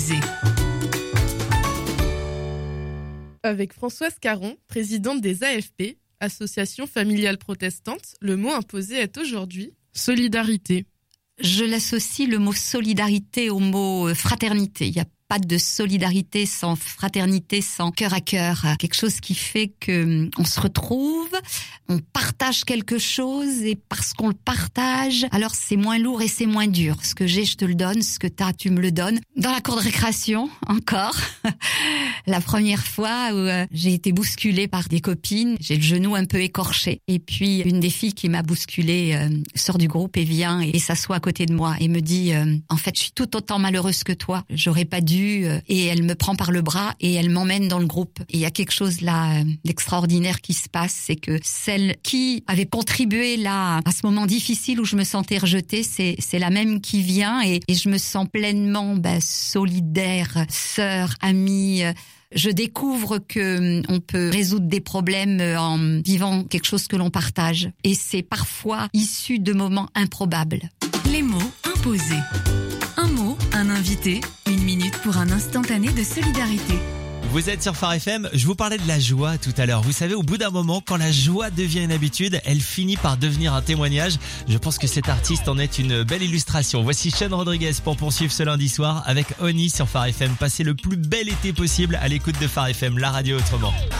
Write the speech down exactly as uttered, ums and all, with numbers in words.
imposé. Avec Françoise Caron, présidente des A F P, Association familiale protestante, le mot imposé est aujourd'hui solidarité. Je l'associe le mot solidarité au mot fraternité. Il y a pas de solidarité sans fraternité, sans cœur à cœur. Quelque chose qui fait que on se retrouve, on partage quelque chose et parce qu'on le partage, alors c'est moins lourd et c'est moins dur. Ce que j'ai, je te le donne. Ce que t'as, tu me le donnes. Dans la cour de récréation, encore, la première fois où euh, j'ai été bousculée par des copines, j'ai le genou un peu écorché. Et puis une des filles qui m'a bousculée euh, sort du groupe et vient et, et s'assoit à côté de moi et me dit euh, en fait, je suis tout autant malheureuse que toi. J'aurais pas dû. Et elle me prend par le bras et elle m'emmène dans le groupe. Et il y a quelque chose là d'extraordinaire qui se passe, c'est que celle qui avait contribué là à ce moment difficile où je me sentais rejetée, c'est c'est la même qui vient et, et je me sens pleinement bah, solidaire, sœur, amie. Je découvre que on peut résoudre des problèmes en vivant quelque chose que l'on partage. Et c'est parfois issu de moments improbables. Les mots imposés. Un mot, un invité, une minute pour un instantané de solidarité. Vous êtes sur Phare F M, je vous parlais de la joie tout à l'heure. Vous savez, au bout d'un moment, quand la joie devient une habitude, elle finit par devenir un témoignage. Je pense que cet artiste en est une belle illustration. Voici Sean Rodriguez pour poursuivre ce lundi soir avec Oni sur Phare F M. Passez le plus bel été possible à l'écoute de Phare F M, la radio autrement.